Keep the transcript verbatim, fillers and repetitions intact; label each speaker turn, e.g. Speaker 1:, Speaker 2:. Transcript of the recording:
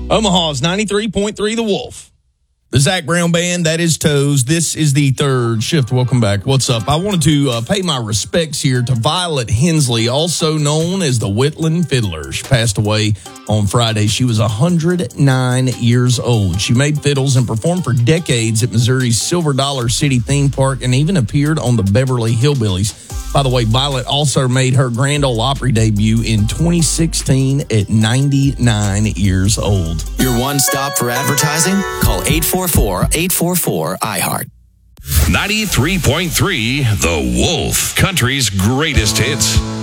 Speaker 1: Omaha's ninety-three point three The Wolf. The Zach Brown Band, that is Toes. This is the third shift. Welcome back. What's up? I wanted to uh, pay my respects here to Violet Hensley, also known as the Whitland Fiddler. She passed away on Friday. She was one hundred nine years old. She made fiddles and performed for decades at Missouri's Silver Dollar City theme park and even appeared on the Beverly Hillbillies. By the way, Violet also made her Grand Ole Opry debut in twenty sixteen at ninety-nine years old.
Speaker 2: Your one stop for advertising? Call eight four four, eight four four, I heart.
Speaker 3: ninety-three point three The Wolf, country's greatest hits.